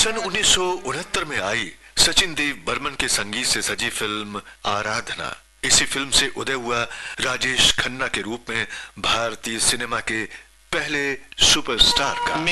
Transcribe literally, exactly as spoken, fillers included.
सन उन्नीस सौ उनहत्तर में आई सचिन देव बर्मन के संगीत से सजी फिल्म आराधना। इसी फिल्म से उदय हुआ राजेश खन्ना के रूप में भारतीय सिनेमा के पहले सुपरस्टार का।